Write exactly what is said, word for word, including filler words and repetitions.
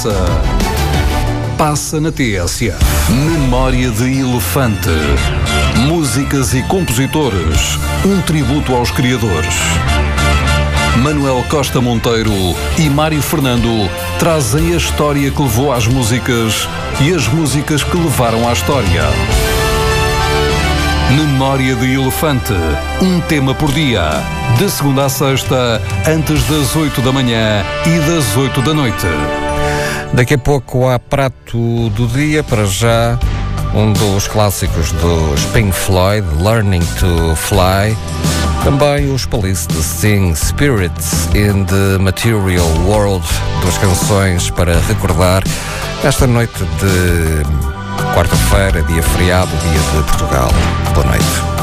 passa. Passa na T S A. Memória de Elefante. Músicas e compositores. Um tributo aos criadores. Manuel Costa Monteiro e Mário Fernando trazem a história que levou às músicas e as músicas que levaram à história. Memória de Elefante. Um tema por dia. De segunda a sexta, antes das oito da manhã e das oito da noite. Daqui a pouco há prato do dia, para já um dos clássicos dos Pink Floyd, Learning to Fly. Também os Police de Sting, Spirits in the Material World, duas canções para recordar esta noite de quarta-feira, dia feriado, dia de Portugal. Boa noite.